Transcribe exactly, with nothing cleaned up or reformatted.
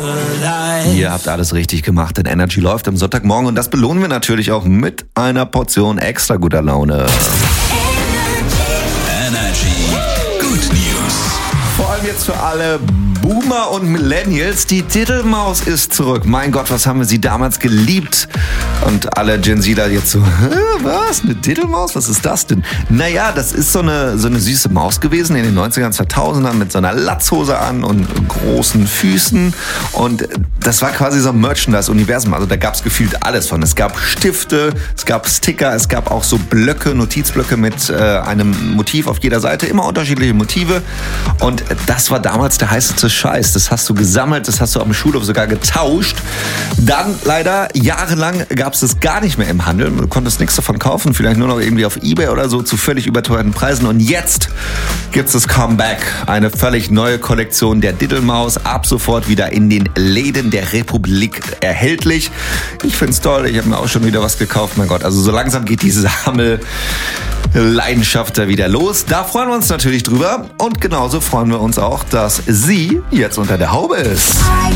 Ihr habt alles richtig gemacht, denn Energy läuft am Sonntagmorgen und das belohnen wir natürlich auch mit einer Portion extra guter Laune. Energy Good News. Vor allem jetzt für alle Boomer und Millennials, die Diddlemaus ist zurück. Mein Gott, was haben wir sie damals geliebt? Und alle Gen Zler jetzt so, hä, was? Eine Diddlemaus? Was ist das denn? Naja, das ist so eine, so eine süße Maus gewesen in den neunzigern, zweitausendern mit so einer Latzhose an und großen Füßen. Und das war quasi so ein Merchandise-Universum. Also da gab es gefühlt alles von. Es gab Stifte, es gab Sticker, es gab auch so Blöcke, Notizblöcke mit äh, einem Motiv auf jeder Seite. Immer unterschiedliche Motive. Und das war damals der heißeste Scheiß. Das hast du gesammelt, das hast du am Schulhof sogar getauscht. Dann leider jahrelang gab es das gar nicht mehr im Handel. Du konntest nichts davon kaufen, vielleicht nur noch irgendwie auf eBay oder so zu völlig überteuerten Preisen. Und jetzt gibt es das Comeback. Eine völlig neue Kollektion der Diddlemaus. Ab sofort wieder in den Läden der Republik erhältlich. Ich find's toll. Ich habe mir auch schon wieder was gekauft. Mein Gott, also so langsam geht diese Sammelleidenschaft da wieder los. Da freuen wir uns natürlich drüber. Und genauso freuen wir uns auch, dass sie jetzt unter der Haube ist.